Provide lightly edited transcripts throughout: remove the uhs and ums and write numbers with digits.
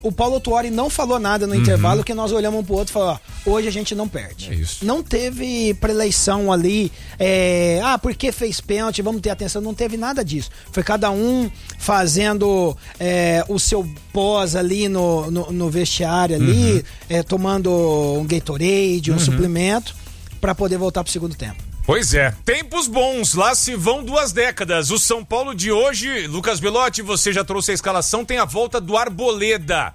O Paulo Tuori não falou nada no intervalo, que nós olhamos um pro outro e falamos, hoje a gente não perde. É isso. Não teve preleição ali, porque fez pênalti, vamos ter atenção, não teve nada disso. Foi cada um fazendo o seu pós ali no vestiário ali, tomando um Gatorade, um suplemento, para poder voltar pro segundo tempo. Pois é, tempos bons, lá se vão 2 décadas. O São Paulo de hoje, Lucas Belotti, você já trouxe a escalação, tem a volta do Arboleda.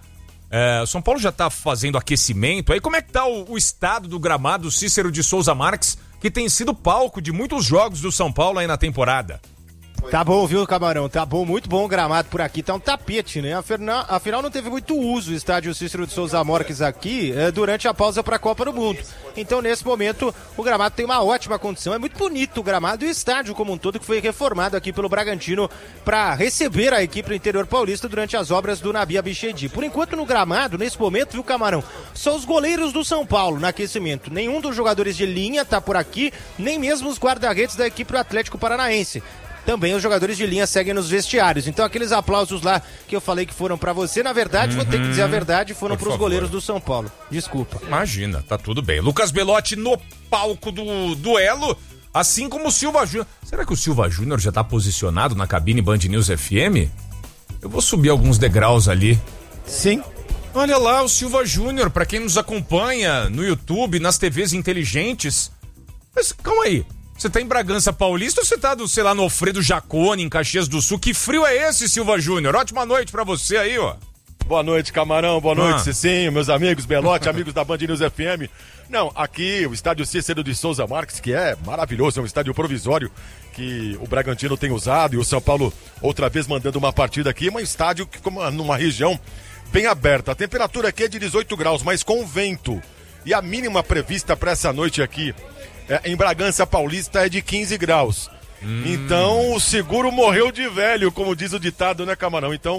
O São Paulo já tá fazendo aquecimento. Aí como é que tá o estado do gramado Cícero de Souza Marques, que tem sido palco de muitos jogos do São Paulo aí na temporada? Tá bom, viu, Camarão? Tá bom, muito bom o gramado por aqui. Tá um tapete, né? Afinal, não teve muito uso o estádio Cícero de Souza Marques aqui durante a pausa para a Copa do Mundo. Então, nesse momento, o gramado tem uma ótima condição. É muito bonito o gramado e o estádio como um todo, que foi reformado aqui pelo Bragantino para receber a equipe do interior paulista durante as obras do Nabi Abichedi. Por enquanto, no gramado, nesse momento, viu, Camarão? São os goleiros do São Paulo no aquecimento. Nenhum dos jogadores de linha tá por aqui, nem mesmo os guarda-redes da equipe do Atlético Paranaense. Também os jogadores de linha seguem nos vestiários. Então aqueles aplausos lá que eu falei que foram pra você, na verdade, vou ter que dizer a verdade, foram pros goleiros do São Paulo. Desculpa. Imagina, tá tudo bem. Lucas Belotti no palco do duelo, assim como o Silva Júnior. Será que o Silva Júnior já tá posicionado na cabine Band News FM? Eu vou subir alguns degraus ali. Sim. Olha lá o Silva Júnior, pra quem nos acompanha no YouTube, nas TVs inteligentes. Mas calma aí. Você tá em Bragança Paulista ou você tá, no Alfredo Jaconi, em Caxias do Sul? Que frio é esse, Silva Júnior? Ótima noite pra você aí, ó. Boa noite, Camarão. Boa noite, Cicinho, meus amigos, Belotti, amigos da Band News FM. Não, aqui o estádio Cícero de Souza Marques, que é maravilhoso, é um estádio provisório que o Bragantino tem usado e o São Paulo outra vez mandando uma partida aqui, um estádio que, como numa região bem aberta. A temperatura aqui é de 18 graus, mas com vento. E a mínima prevista para essa noite aqui em Bragança Paulista é de 15 graus. Então o seguro morreu de velho, como diz o ditado, né, Camarão? Então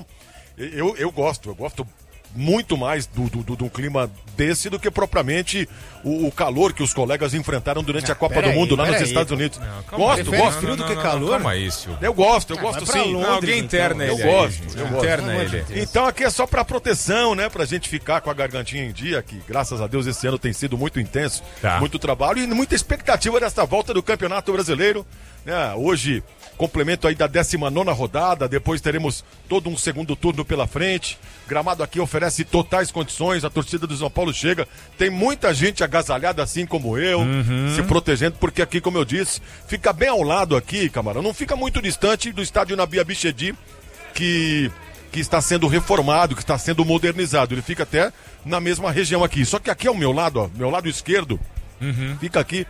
eu gosto muito mais do clima desse do que propriamente o calor que os colegas enfrentaram durante a Copa do Mundo lá nos Estados Unidos. Gosto. Frio do que calor? Calma aí, Silvio. Eu gosto sim. Londres, alguém interna então. ele. Eu gosto. Interna ele. Então aqui é só pra proteção, né? Pra gente ficar com a gargantinha em dia, que graças a Deus esse ano tem sido muito intenso, muito trabalho e muita expectativa dessa volta do Campeonato Brasileiro. Hoje, complemento aí da 19ª rodada, depois teremos todo um segundo turno pela frente. Gramado aqui oferece totais condições, a torcida do São Paulo chega, tem muita gente agasalhada assim como eu, se protegendo, porque aqui, como eu disse, fica bem ao lado aqui, camarão, não fica muito distante do estádio Nabi Abichedi, que está sendo reformado, que está sendo modernizado, ele fica até na mesma região aqui, só que aqui ao meu lado, ó, meu lado esquerdo, fica aqui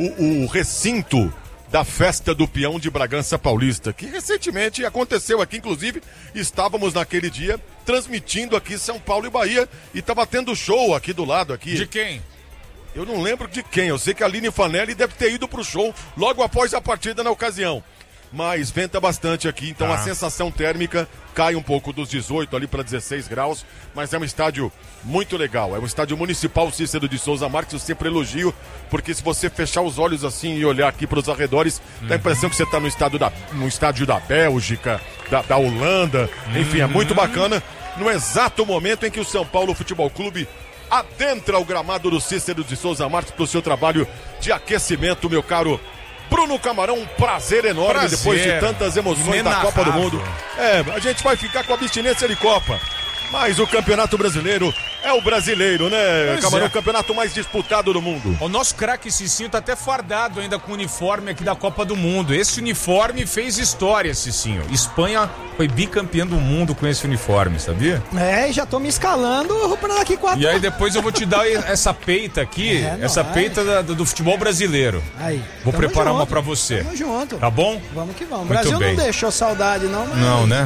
o recinto da Festa do Peão de Bragança Paulista, que recentemente aconteceu aqui, inclusive estávamos naquele dia transmitindo aqui São Paulo e Bahia e estava tendo show aqui do lado aqui. De quem? Eu não lembro de quem, eu sei que a Aline Fanelli deve ter ido pro show logo após a partida na ocasião. Mas venta bastante aqui, então a sensação térmica cai um pouco dos 18 ali para 16 graus, mas é um estádio muito legal, é um estádio municipal Cícero de Souza Marques, eu sempre elogio, porque se você fechar os olhos assim e olhar aqui para os arredores, dá a impressão que você está no estádio da Bélgica, da Holanda, enfim, é muito bacana, no exato momento em que o São Paulo Futebol Clube adentra o gramado do Cícero de Souza Marques para o seu trabalho de aquecimento, meu caro Bruno Camarão, um prazer enorme depois de tantas emoções da Copa do Mundo. A gente vai ficar com abstinência de Copa. Mas o Campeonato Brasileiro é o brasileiro, né, Camarão? O campeonato mais disputado do mundo. O nosso craque Cicinho tá até fardado ainda com o uniforme aqui da Copa do Mundo. Esse uniforme fez história, Cicinho. Espanha foi bicampeã do mundo com esse uniforme, sabia? Já tô me escalando pra daqui 4 E aí depois eu vou te dar essa peita aqui, peita do futebol brasileiro. Aí. Vou preparar uma pra você. Tamo junto. Tá bom? Vamos que vamos. O Muito Brasil bem. não deixou saudade, não. Mas... Não, né?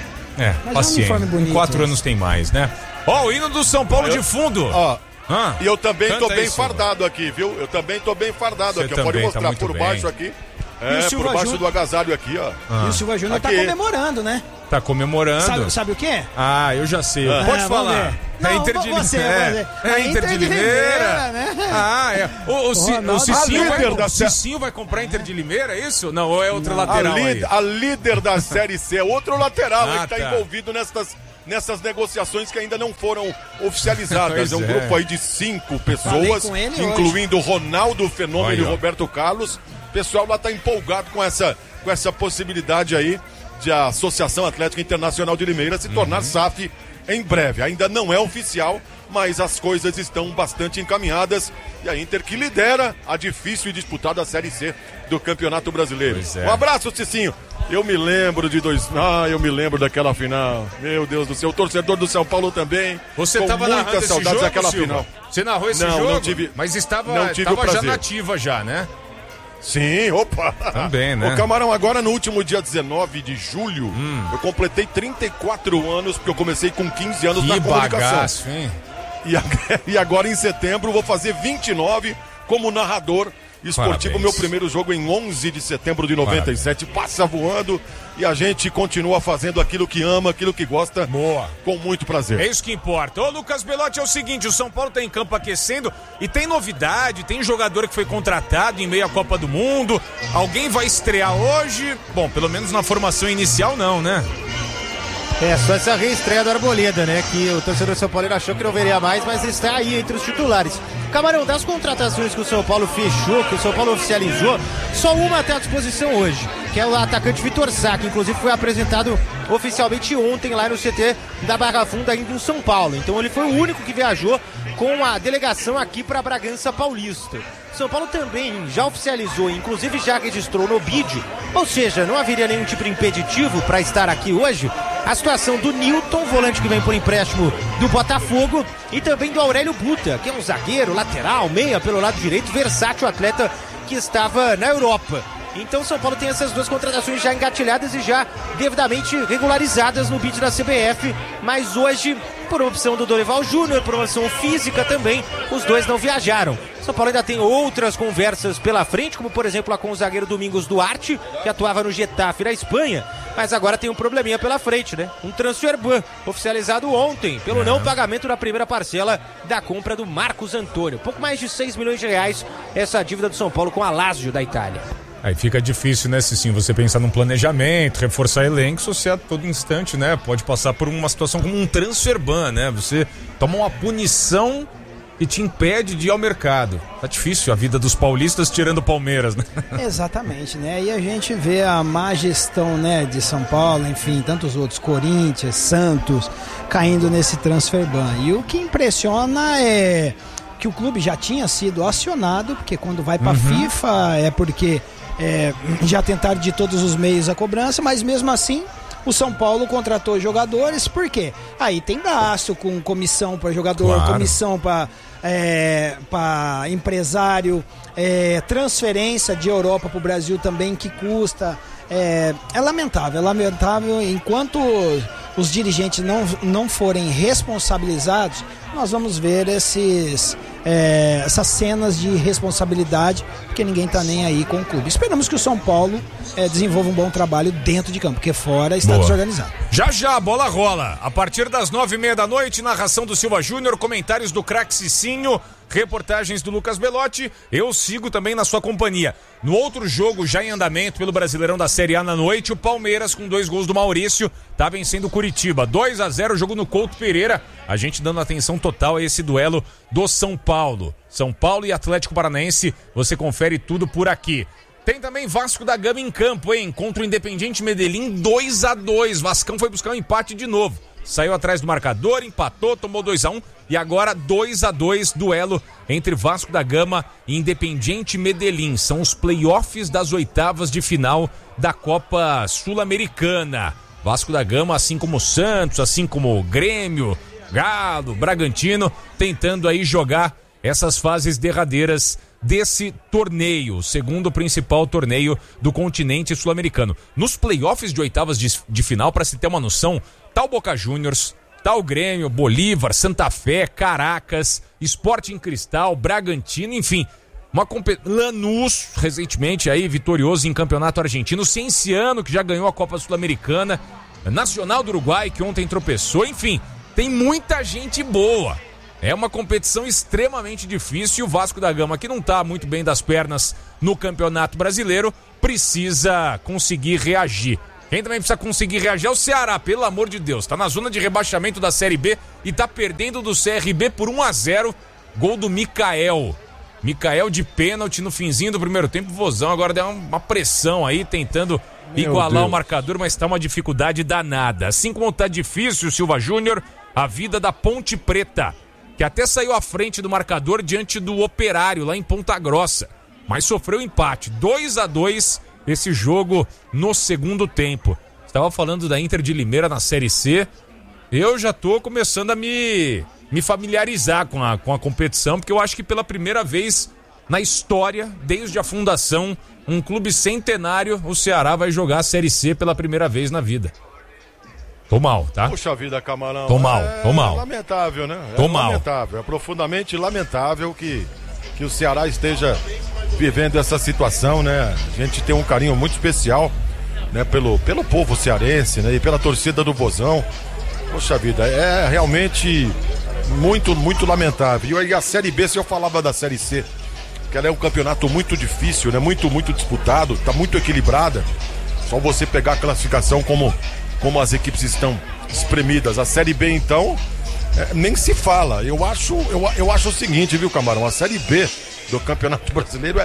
Mas paciência. é um uniforme bonito, 4 anos tem mais, né? O hino do São Paulo de fundo. E eu também tô bem isso, fardado aqui, viu? Eu também tô bem fardado aqui. Pode mostrar tá por baixo aqui. Por baixo do agasalho aqui, ó. E o Silva Júnior tá comemorando, né? Tá comemorando. Sabe o quê? Eu já sei. Pode falar. Não, é Inter de Limeira. É Inter de Limeira. Né? O Cicinho vai comprar Inter de Limeira, é isso? Não, ou é outro lateral aí? A líder da Série C é outro lateral que tá envolvido nessas negociações que ainda não foram oficializadas. Pois é um grupo aí de 5 pessoas, incluindo Ronaldo Fenômeno e Roberto Carlos. O pessoal lá está empolgado com essa possibilidade aí de a Associação Atlética Internacional de Limeira se tornar SAF em breve. Ainda não é oficial, mas as coisas estão bastante encaminhadas. E a Inter que lidera a difícil e disputada Série C do Campeonato Brasileiro. Um abraço, Cicinho. Eu me lembro eu me lembro daquela final. Meu Deus do céu, o torcedor do São Paulo também. Você estava narrando esse jogo, daquela Silva? final. Você narrou esse jogo? Não tive. Mas estava já nativa já, né? Sim, opa! Também, né? Ô, Camarão, agora no último dia 19 de julho, eu completei 34 anos, porque eu comecei com 15 anos na comunicação. Bagaço, hein? E agora em setembro vou fazer 29 como narrador esportivo. Parabéns. Meu primeiro jogo em 11 de setembro de 97. Passa voando e a gente continua fazendo aquilo que ama, aquilo que gosta. Boa. Com muito prazer. É isso que importa. Ô, Lucas Belotti, é o seguinte, o São Paulo tá em campo aquecendo e tem novidade, tem jogador que foi contratado em meio à Copa do Mundo. Alguém vai estrear hoje? Bom, pelo menos na formação inicial não, né? Só essa reestreia do Arboleda, né? Que o torcedor São Paulo achou que não veria mais, mas está aí entre os titulares. Camarão, das contratações que o São Paulo fechou, que o São Paulo oficializou, só uma está à disposição hoje, que é o atacante Vitor Sá, que inclusive foi apresentado oficialmente ontem lá no CT da Barra Funda, indo em São Paulo. Então ele foi o único que viajou com a delegação aqui para Bragança Paulista. São Paulo também já oficializou, inclusive já registrou no BID, ou seja, não haveria nenhum tipo de impeditivo para estar aqui hoje, a situação do Nilton, volante que vem por empréstimo do Botafogo, e também do Aurélio Buta, que é um zagueiro, lateral, meia pelo lado direito, versátil atleta que estava na Europa. Então São Paulo tem essas duas contratações já engatilhadas e já devidamente regularizadas no BID da CBF, mas hoje, por opção do Dorival Júnior, por uma opção física também, os dois não viajaram. São Paulo ainda tem outras conversas pela frente, como por exemplo a com o zagueiro Domingos Duarte, que atuava no Getafe da Espanha, mas agora tem um probleminha pela frente, né? Um transfer ban oficializado ontem pelo não pagamento da primeira parcela da compra do Marcos Antônio. Pouco mais de 6 milhões de reais essa dívida do São Paulo com a Lazio da Itália. Aí fica difícil, né, Cicinho, você pensar num planejamento, reforçar elenco, você a todo instante, né, pode passar por uma situação como um transfer ban, né, você toma uma punição e te impede de ir ao mercado. Tá difícil a vida dos paulistas tirando o Palmeiras, né? Exatamente, né, e a gente vê a má gestão, né, de São Paulo, enfim, tantos outros, Corinthians, Santos, caindo nesse transfer ban. E o que impressiona é que o clube já tinha sido acionado, porque quando vai pra FIFA é porque já tentaram de todos os meios a cobrança, mas mesmo assim o São Paulo contratou jogadores, por quê? Aí tem gasto com comissão para jogador, claro, comissão para empresário, transferência de Europa para o Brasil também que custa. É lamentável, enquanto os dirigentes não forem responsabilizados, nós vamos ver essas cenas de responsabilidade, porque ninguém está nem aí com o clube. Esperamos que o São Paulo desenvolva um bom trabalho dentro de campo, porque fora está desorganizado. Já a bola rola, a partir das 9h30 da noite, narração do Silva Júnior, comentários do craque Cicinho, reportagens do Lucas Belotti, eu sigo também na sua companhia. No outro jogo já em andamento pelo Brasileirão da Série A na noite, o Palmeiras com 2 gols do Maurício tá vencendo o Curitiba, 2-0, jogo no Couto Pereira, a gente dando atenção total a esse duelo do São Paulo e Atlético Paranaense, você confere tudo por aqui. Tem também Vasco da Gama em campo, hein, contra o Independiente Medellín, 2-2, Vascão foi buscar um empate de novo. Saiu atrás do marcador, empatou, tomou 2-1 e agora 2-2, duelo entre Vasco da Gama e Independiente Medellín. São os playoffs das oitavas de final da Copa Sul-Americana. Vasco da Gama, assim como o Santos, assim como o Grêmio, Galo, Bragantino, tentando aí jogar essas fases derradeiras desse torneio, segundo principal torneio do continente sul-americano. Nos playoffs de oitavas de final, para se ter uma noção, tá o Boca Juniors, tá o Grêmio, Bolívar, Santa Fé, Caracas, Sporting Cristal, Bragantino, enfim, Lanús, recentemente aí vitorioso em campeonato argentino, Cienciano, que já ganhou a Copa Sul-Americana, Nacional do Uruguai, que ontem tropeçou, enfim, tem muita gente boa. É uma competição extremamente difícil e o Vasco da Gama, que não está muito bem das pernas no Campeonato Brasileiro, precisa conseguir reagir. Quem também precisa conseguir reagir é o Ceará, pelo amor de Deus. Tá na zona de rebaixamento da Série B e tá perdendo do CRB por 1-0. Gol do Mikael. Mikael de pênalti no finzinho do primeiro tempo. O Vozão agora deu uma pressão aí, tentando igualar o marcador, mas tá uma dificuldade danada. Assim como tá difícil, Silva Júnior, a vida da Ponte Preta, que até saiu à frente do marcador diante do Operário, lá em Ponta Grossa. Mas sofreu empate, 2-2 esse jogo no segundo tempo. Estava falando da Inter de Limeira na Série C. Eu já tô começando a me familiarizar com a competição, porque eu acho que pela primeira vez na história, desde a fundação, um clube centenário, o Ceará vai jogar a Série C pela primeira vez na vida. Tô mal, tá? Puxa vida, Camarão. Tô mal. Lamentável, né? Tô mal. Lamentável, é profundamente lamentável que o Ceará esteja vivendo essa situação, né? A gente tem um carinho muito especial, né? Pelo povo cearense, né? E pela torcida do Vozão. Poxa vida, é realmente muito, muito lamentável. E a Série B, se eu falava da Série C, que ela é um campeonato muito difícil, né? Muito, muito disputado, tá muito equilibrada. Só você pegar a classificação como as equipes estão espremidas. A Série B, então, nem se fala. Eu acho o seguinte, viu, Camarão? A Série B do Campeonato Brasileiro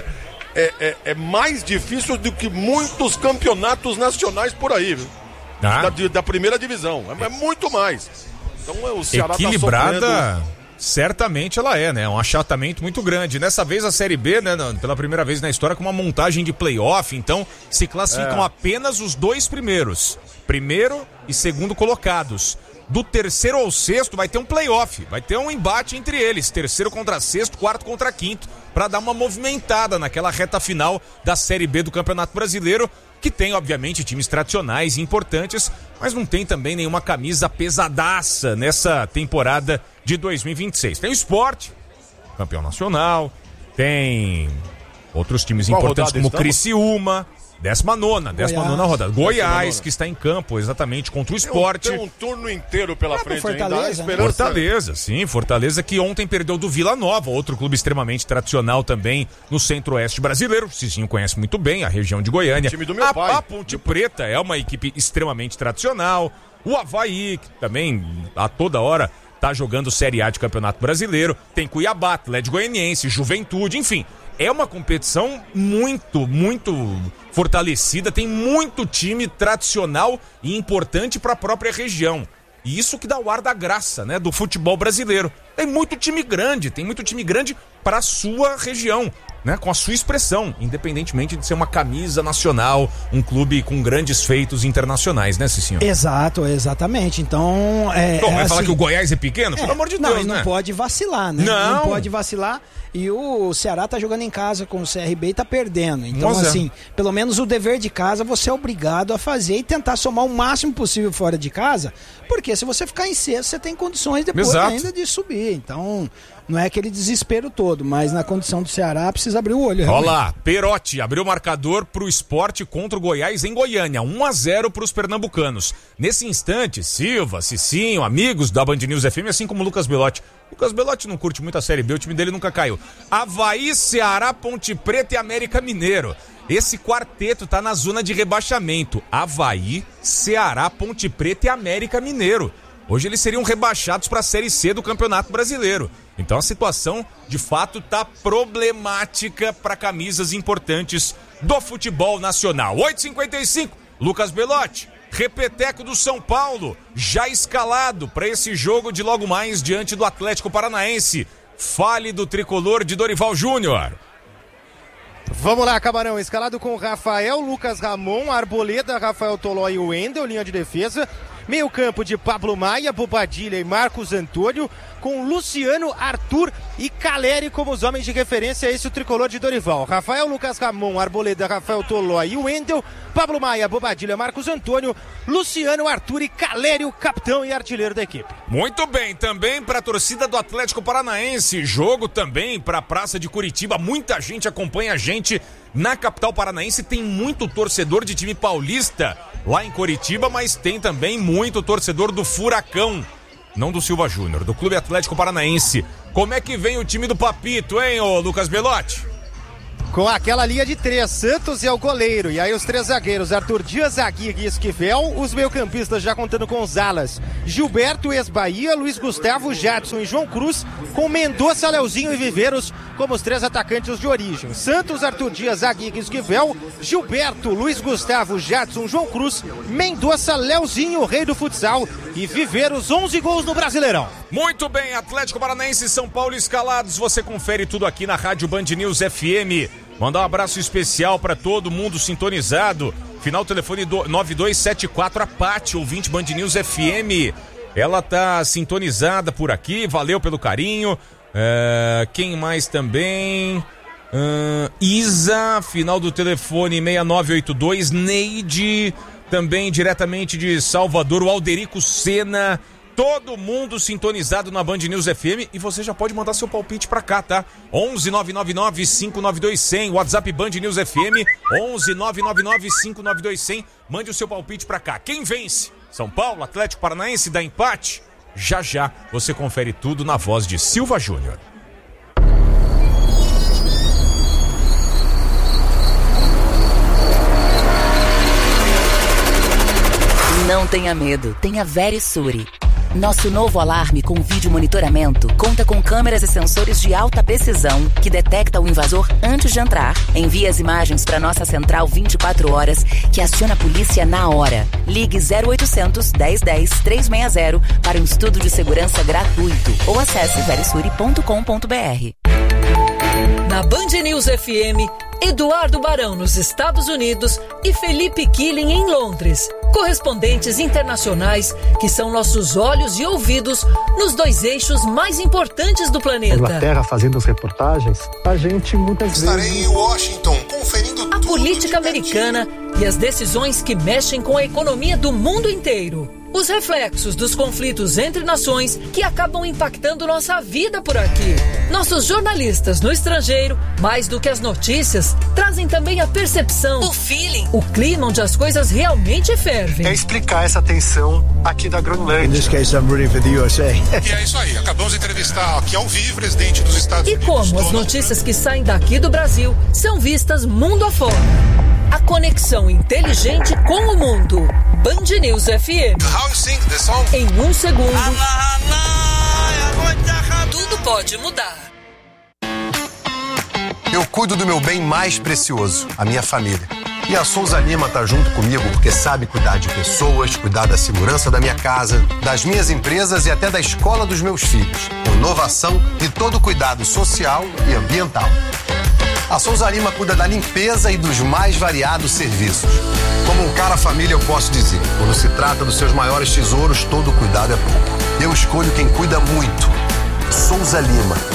é mais difícil do que muitos campeonatos nacionais por aí, viu? Da primeira divisão. É muito mais. Então o Ceará equilibrada, tá sofrendo. Certamente ela é, né? Um achatamento muito grande. Nessa vez a Série B, né? Pela primeira vez na história, com uma montagem de playoff. Então se classificam apenas os dois primeiros. Primeiro e segundo colocados. Do terceiro ao sexto vai ter um playoff. Vai ter um embate entre eles. Terceiro contra sexto, quarto contra quinto. Pra dar uma movimentada naquela reta final da Série B do Campeonato Brasileiro, que tem, obviamente, times tradicionais e importantes, mas não tem também nenhuma camisa pesadaça nessa temporada de 2026. Tem o Sport, campeão nacional, tem outros times importantes como o Criciúma, 19ª rodada. Goiás, que está em campo exatamente contra o Sport. Tem um turno inteiro pela frente Fortaleza, ainda. Fortaleza, sim. Fortaleza que ontem perdeu do Vila Nova, outro clube extremamente tradicional também no centro-oeste brasileiro. O Cizinho conhece muito bem a região de Goiânia. Time do meu pai. A Ponte Preta é uma equipe extremamente tradicional. O Avaí, que também a toda hora tá jogando Série A de Campeonato Brasileiro. Tem Cuiabá, Atlético Goianiense, Juventude, enfim. É uma competição muito, muito fortalecida, tem muito time tradicional e importante para a própria região. E isso que dá o ar da graça, né, do futebol brasileiro. Tem muito time grande para a sua região, né, com a sua expressão, independentemente de ser uma camisa nacional, um clube com grandes feitos internacionais, né, Cicinho? Exato, exatamente. Então, vai falar que o Goiás é pequeno? Pelo amor de Deus, ele né? Não pode vacilar, né? Não pode vacilar. E o Ceará tá jogando em casa com o CRB e tá perdendo. Então, assim, pelo menos o dever de casa você é obrigado a fazer e tentar somar o máximo possível fora de casa, porque se você ficar em sexto, você tem condições depois ainda de subir. Então, não é aquele desespero todo, mas na condição do Ceará precisa abrir o olho. Olha lá, Perotti abriu o marcador pro Sport contra o Goiás em Goiânia, 1-0 pros pernambucanos. Nesse instante, Silva, Cicinho, amigos da Band News FM, assim como o Lucas Belotti. Lucas Belotti não curte muito a Série B, o time dele nunca caiu. Avaí, Ceará, Ponte Preta e América Mineiro. Esse quarteto tá na zona de rebaixamento. Avaí, Ceará, Ponte Preta e América Mineiro. Hoje eles seriam rebaixados para a Série C do Campeonato Brasileiro. Então a situação, de fato, tá problemática para camisas importantes do futebol nacional. 8h55, Lucas Belotti, repeteco do São Paulo, já escalado para esse jogo de logo mais diante do Atlético Paranaense. Fale do tricolor de Dorival Júnior. Vamos lá, Camarão, escalado com Rafael, Lucas Ramon, Arboleda, Rafael Toló e Wendel, linha de defesa. Meio campo de Pablo Maia, Bobadilha e Marcos Antônio, com Luciano, Arthur e Caleri como os homens de referência. Esse é o tricolor de Dorival. Rafael, Lucas Ramon, Arboleda, Rafael Toló e Wendel, Pablo Maia, Bobadilha, Marcos Antônio, Luciano, Arthur e Caleri, o capitão e artilheiro da equipe. Muito bem, também para a torcida do Atlético Paranaense, jogo também para a Praça de Curitiba. Muita gente acompanha a gente na capital paranaense, tem muito torcedor de time paulista lá em Curitiba, mas tem também muito torcedor do Furacão, não do Silva Júnior, do Clube Atlético Paranaense. Como é que vem o time do Papito, hein, ô Lucas Belotti? Com aquela linha de 3, Santos é o goleiro. E aí os 3 zagueiros, Arthur Dias, Aguirre e Esquivel. Os meio-campistas já contando com os alas, Gilberto, ex-Bahia, Luiz Gustavo, Jadson e João Cruz. Com Mendonça, Leozinho e Viveiros como os 3 atacantes de origem. Santos, Arthur Dias, Aguirre e Esquivel. Gilberto, Luiz Gustavo, Jadson, João Cruz. Mendonça, Leozinho, o rei do futsal. E Viveiros, 11 gols no Brasileirão. Muito bem, Atlético Paranaense e São Paulo escalados. Você confere tudo aqui na Rádio Band News FM. Mandar um abraço especial para todo mundo sintonizado. Final telefone 9274, a Pati, ouvinte Band News FM. Ela tá sintonizada por aqui, valeu pelo carinho. Quem mais também? Isa, final do telefone 6982. Neide, também diretamente de Salvador, o Alderico Sena. Todo mundo sintonizado na Band News FM e você já pode mandar seu palpite pra cá, tá? 11-999-592-100, WhatsApp Band News FM, 11-999-592-100, mande o seu palpite pra cá. Quem vence? São Paulo, Atlético Paranaense, dá empate? Já já você confere tudo na voz de Silva Júnior. Não tenha medo, tenha Verisure. Nosso novo alarme com vídeo monitoramento conta com câmeras e sensores de alta precisão que detecta o invasor antes de entrar. Envia as imagens para nossa central 24 horas que aciona a polícia na hora. Ligue 0800 1010 360 para um estudo de segurança gratuito ou acesse verisure.com.br. Na Band News FM, Eduardo Barão nos Estados Unidos e Felipe Killing em Londres. Correspondentes internacionais que são nossos olhos e ouvidos nos 2 eixos mais importantes do planeta. Inglaterra fazendo as reportagens, a gente muitas vezes... Estarei em Washington conferindo a política americana e as decisões que mexem com a economia do mundo inteiro. Os reflexos dos conflitos entre nações que acabam impactando nossa vida por aqui. Nossos jornalistas no estrangeiro, mais do que as notícias, trazem também a percepção, o feeling, o clima onde as coisas realmente fervem. É explicar essa tensão aqui da Groenlândia. In this case, I'm rooting for the USA. E é isso aí, acabamos de entrevistar aqui ao vivo o presidente dos Estados Unidos. E como as notícias que saem daqui do Brasil são vistas mundo afora. A conexão inteligente com o mundo. Band News FM. How you sing the song? Em 1 segundo, tudo pode mudar. Eu cuido do meu bem mais precioso, a minha família. E a Souza Lima tá junto comigo porque sabe cuidar de pessoas, cuidar da segurança da minha casa, das minhas empresas e até da escola dos meus filhos. Inovação e todo cuidado social e ambiental. A Souza Lima cuida da limpeza e dos mais variados serviços. Como um cara família, eu posso dizer, quando se trata dos seus maiores tesouros, todo cuidado é pouco. Eu escolho quem cuida muito. Souza Lima.